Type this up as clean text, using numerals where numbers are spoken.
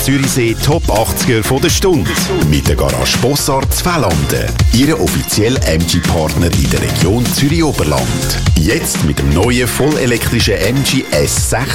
Zürichsee Top 80er von der Stunde. Mit der Garage Bossart Zfällanden. Ihr offizieller MG-Partner in der Region Zürich-Oberland. Jetzt mit dem neuen vollelektrischen MG S6